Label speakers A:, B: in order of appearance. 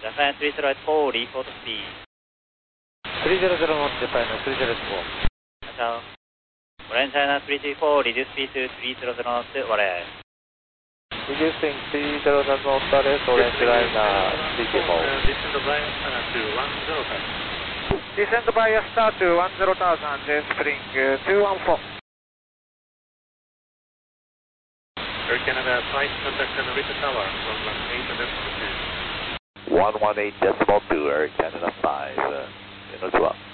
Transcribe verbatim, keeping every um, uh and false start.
A: Japan three zero four, report speed.
B: three zero zero knots, Japan three zero four.
A: Ciao. Orange China three three four, reduce speed to three zero zero knots, Orange.
B: Reducing three zero zero knots, Orange Liner three three four.
C: Descend via star to one zero thousand.
B: Descend via star to one zero thousand, then spring uh, two one four.
C: Air Canada flight contact Narita Tower, one one eight decimal two.
D: one one eight decimal two, Air Canada five, uh, Minutes well.